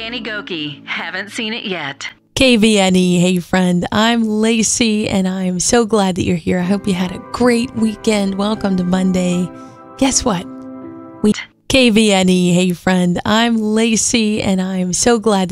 Annie Goki. Haven't seen it yet. KVNE, hey friend, I'm Lacey and I'm so glad that you're here. I hope you had a great weekend. Welcome to Monday. Guess what? KVNE, hey friend, I'm Lacey and I'm so glad